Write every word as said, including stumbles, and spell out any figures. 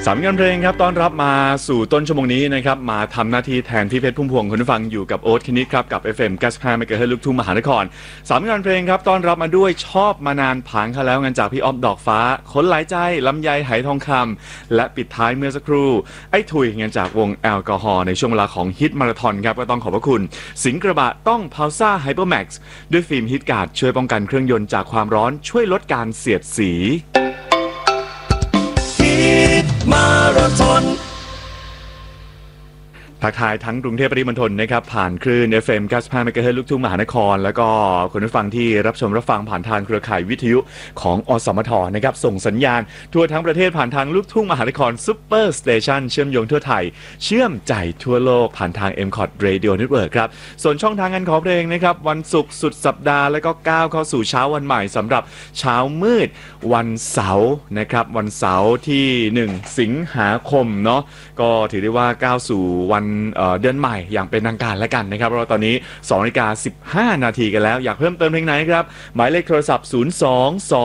สามงานเพลงครับต้อนรับมาสู่ต้นชั่วโมงนี้นะครับมาทำหน้าที่แทนพี่เพชรพุ่มพวงคุณผู้ฟังอยู่กับโอ๊ตคณิตครับกับ เอฟ เอ็ม เก้าสิบห้า เมกะเฮิรตซ์ลูกทุ่งมหานครสามงานเพลงครับต้อนรับมาด้วยชอบมานานผางเขาแล้วงานจากพี่อ๊อฟดอกฟ้าคนหลายใจลำไยไหทองคำและปิดท้ายเมื่อสักครู่ไอ้ถุยงานจากวงแอลกอฮอล์ในช่วงเวลาของฮิตมาราธอนครับก็ต้องขอบพระคุณสิงห์กระบะต้องพาวซ่าไฮเปอร์แม็กซ์ด้วยฟิล์มฮิตการ์ดช่วยป้องกันเครื่องยนต์จากความร้อนช่วยลดการเสียดสีมาราธอนทักทายทั้งกรุงเทพปริมณฑลนะครับผ่านคลื่น เอฟ เอ็ม เก้าสิบห้า เมกะเฮิรตซ์ลูกทุ่งมหานครแล้วก็คุณผู้ฟังที่รับชมรับฟังผ่านทางเครือข่ายวิทยุของอสมทนะครับส่งสัญญาณทั่วทั้งประเทศผ่านทางลูกทุ่งมหานครซุปเปอร์สเตชันเชื่อมโยงทั่วไทยเชื่อมใจทั่วโลกผ่านทาง เอ็ม คอท Radio Network ครับส่วนช่องทางการขอเพลงนะครับวันศุกร์สุดสัปดาห์แล้วก็ก้าวเข้าสู่เช้าวันใหม่สำหรับเช้ามืดวันเสาร์นะครับวันเสาร์ที่หนึ่งสิงหาคมเนาะก็ถือได้ว่าก้าวสู่วันเอ่อเดือนใหม่อย่างเป็นทางการแล้วกันนะครับเพราะว่าตอนนี้ สองนาฬิกาสิบห้านาทีกันแล้วอยากเพิ่มเติมเพลงไหนครับหมายเลขโทรศัพท์ศูนย์ สอง สอง